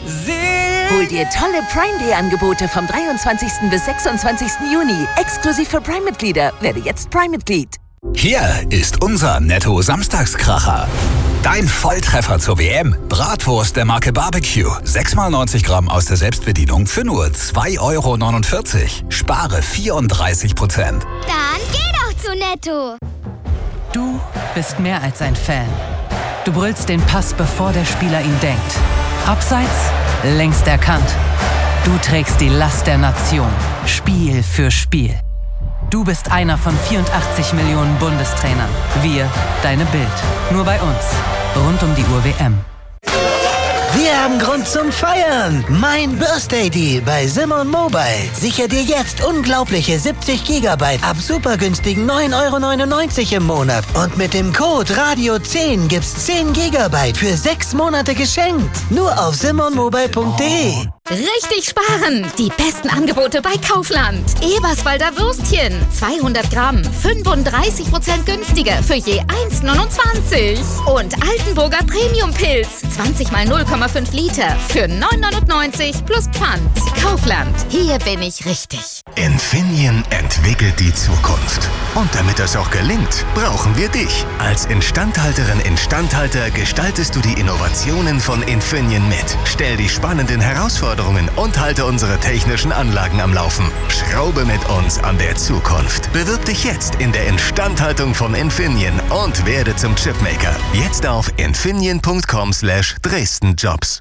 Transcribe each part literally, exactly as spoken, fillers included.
Hol dir tolle Prime-Day-Angebote vom dreiundzwanzigsten bis sechsundzwanzigsten Juni. Exklusiv für Prime-Mitglieder. Werde jetzt Prime-Mitglied. Hier ist unser Netto-Samstagskracher. Dein Volltreffer zur W M. Bratwurst der Marke Barbecue. sechs mal neunzig Gramm aus der Selbstbedienung für nur zwei Euro neunundvierzig. Spare vierunddreißig Prozent. Dann geh doch zu Netto. Du bist mehr als ein Fan. Du brüllst den Pass, bevor der Spieler ihn denkt. Abseits, längst erkannt. Du trägst die Last der Nation. Spiel für Spiel. Du bist einer von vierundachtzig Millionen Bundestrainern. Wir, deine Bild. Nur bei uns. Rund um die Uhr W M. Wir haben Grund zum Feiern. Mein Birthday Deal bei Simon Mobile. Sicher dir jetzt unglaubliche siebzig Gigabyte ab super günstigen neun Euro neunundneunzig im Monat. Und mit dem Code Radio zehn gibt's zehn Gigabyte für sechs Monate geschenkt. Nur auf simon mobile punkt de. Richtig sparen! Die besten Angebote bei Kaufland. Eberswalder Würstchen, zweihundert Gramm, fünfunddreißig Prozent günstiger für je eins neunundzwanzig. Und Altenburger Premium-Pilz, zwanzig mal null Komma fünf Liter für neun neunundneunzig plus Pfand. Kaufland, hier bin ich richtig. Infineon entwickelt die Zukunft. Und damit das auch gelingt, brauchen wir dich. Als Instandhalterin, Instandhalter gestaltest du die Innovationen von Infineon mit. Stell die spannenden Herausforderungen und halte unsere technischen Anlagen am Laufen. Schraube mit uns an der Zukunft. Bewirb dich jetzt in der Instandhaltung von Infineon und werde zum Chipmaker. Jetzt auf infineon punkt com slash Dresden Jobs.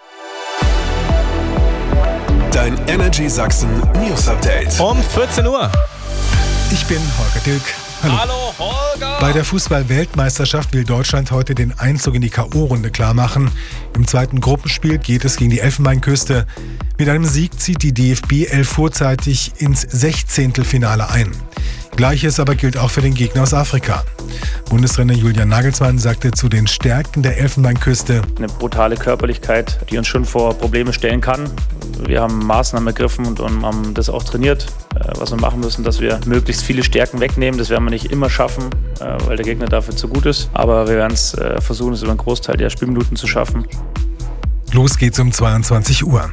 Dein Energy Sachsen News Update. Um vierzehn Uhr. Ich bin Holger Dilk. Hallo. Hallo Holger! Bei der Fußball-Weltmeisterschaft will Deutschland heute den Einzug in die K O-Runde klarmachen. Im zweiten Gruppenspiel geht es gegen die Elfenbeinküste. Mit einem Sieg zieht die D F B elf vorzeitig ins Sechzehntelfinale ein. Gleiches aber gilt auch für den Gegner aus Afrika. Bundestrainer Julian Nagelsmann sagte zu den Stärken der Elfenbeinküste: Eine brutale Körperlichkeit, die uns schon vor Probleme stellen kann. Wir haben Maßnahmen ergriffen und haben das auch trainiert, was wir machen müssen, dass wir möglichst viele Stärken wegnehmen. Das werden wir nicht immer schaffen, weil der Gegner dafür zu gut ist. Aber wir werden es versuchen, es über einen Großteil der Spielminuten zu schaffen. Los geht's um zweiundzwanzig Uhr.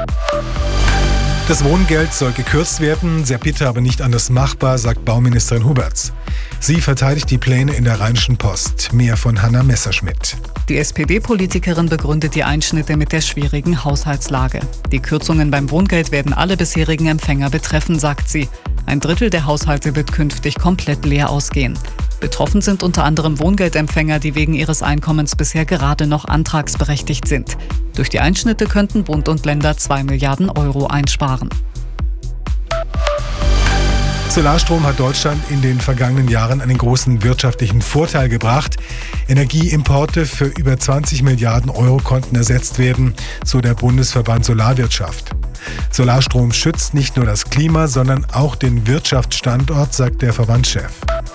Das Wohngeld soll gekürzt werden, sehr bitter, aber nicht anders machbar, sagt Bauministerin Huberts. Sie verteidigt die Pläne in der Rheinischen Post. Mehr von Hanna Messerschmidt. Die S P D-Politikerin begründet die Einschnitte mit der schwierigen Haushaltslage. Die Kürzungen beim Wohngeld werden alle bisherigen Empfänger betreffen, sagt sie. Ein Drittel der Haushalte wird künftig komplett leer ausgehen. Betroffen sind unter anderem Wohngeldempfänger, die wegen ihres Einkommens bisher gerade noch antragsberechtigt sind. Durch die Einschnitte könnten Bund und Länder zwei Milliarden Euro einsparen. Solarstrom hat Deutschland in den vergangenen Jahren einen großen wirtschaftlichen Vorteil gebracht. Energieimporte für über zwanzig Milliarden Euro konnten ersetzt werden, so der Bundesverband Solarwirtschaft. Solarstrom schützt nicht nur das Klima, sondern auch den Wirtschaftsstandort, sagt der Verbandschef.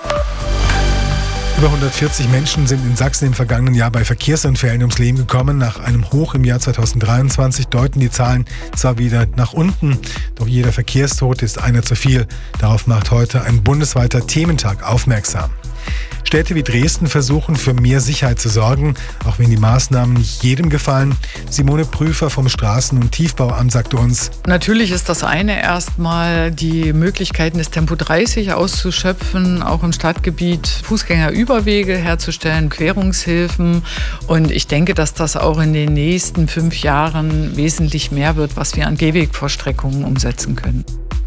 Über hundertvierzig Menschen sind in Sachsen im vergangenen Jahr bei Verkehrsunfällen ums Leben gekommen. Nach einem Hoch im Jahr zweitausenddreiundzwanzig deuten die Zahlen zwar wieder nach unten, doch jeder Verkehrstod ist einer zu viel. Darauf macht heute ein bundesweiter Thementag aufmerksam. Städte wie Dresden versuchen, für mehr Sicherheit zu sorgen, auch wenn die Maßnahmen nicht jedem gefallen. Simone Prüfer vom Straßen- und Tiefbauamt sagte uns: Natürlich ist das eine erstmal die Möglichkeiten des Tempo dreißig auszuschöpfen, auch im Stadtgebiet Fußgängerüberwege herzustellen, Querungshilfen. Und ich denke, dass das auch in den nächsten fünf Jahren wesentlich mehr wird, was wir an Gehwegvorstreckungen umsetzen können.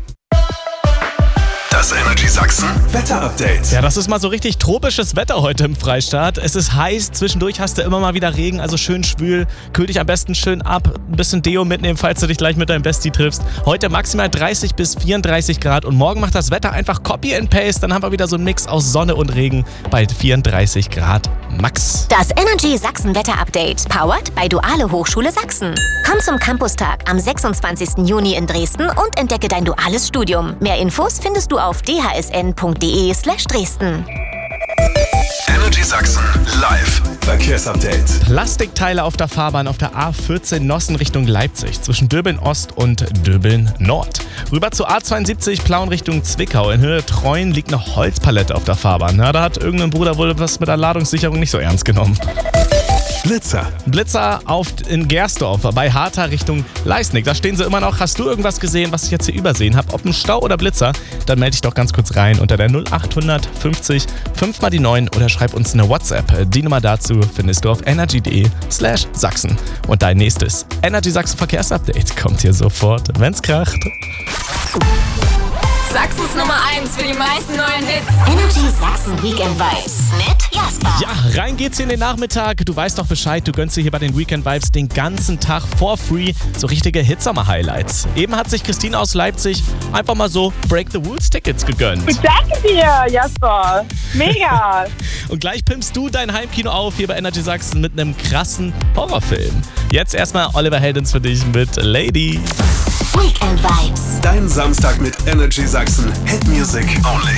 Das Energy Sachsen Wetter-Update. Ja, das ist mal so richtig tropisches Wetter heute im Freistaat. Es ist heiß, zwischendurch hast du immer mal wieder Regen, also schön schwül. Kühl dich am besten schön ab, ein bisschen Deo mitnehmen, falls du dich gleich mit deinem Bestie triffst. Heute maximal dreißig bis vierunddreißig Grad und morgen macht das Wetter einfach Copy and Paste. Dann haben wir wieder so einen Mix aus Sonne und Regen bei vierunddreißig Grad max. Das Energy Sachsen Wetter-Update, powered bei Duale Hochschule Sachsen. Komm zum Campustag am sechsundzwanzigsten Juni in Dresden und entdecke dein duales Studium. Mehr Infos findest du auf d h s n punkt d e slash Dresden. Energy Sachsen live Verkehrsupdate. Plastikteile auf der Fahrbahn auf der A vierzehn Nossen Richtung Leipzig zwischen Döbeln Ost und Döbeln Nord. Rüber zur A zweiundsiebzig Plauen Richtung Zwickau. In Höhe Treuen liegt eine Holzpalette auf der Fahrbahn. Ja, da hat irgendein Bruder wohl was mit der Ladungssicherung nicht so ernst genommen. Blitzer. Blitzer auf in Gersdorf bei Hartha Richtung Leisnig. Da stehen sie immer noch. Hast du irgendwas gesehen, was ich jetzt hier übersehen habe? Ob ein Stau oder Blitzer? Dann melde dich doch ganz kurz rein unter der null acht fünfzig fünf mal die neun oder schreib uns eine WhatsApp. Die Nummer dazu findest du auf energy.de slash Sachsen. Und dein nächstes Energy Sachsen Verkehrsupdate kommt hier sofort, wenn's kracht. Sachsens Nummer eins für die meisten neuen Hits. Energy Sachsen Weekend Vibes mit Jasper. Ja, rein geht's in den Nachmittag. Du weißt doch Bescheid, du gönnst dir hier bei den Weekend Vibes den ganzen Tag for free so richtige Hitsummer-Highlights. Eben hat sich Christine aus Leipzig einfach mal so Break the Rules Tickets gegönnt. Danke dir, Jasper. Mega. Und gleich pimpst du dein Heimkino auf hier bei Energy Sachsen mit einem krassen Horrorfilm. Jetzt erstmal Oliver Heldens für dich mit Lady. Weekend Vibes. Dein Samstag mit Energy Sachsen. Hit Music only.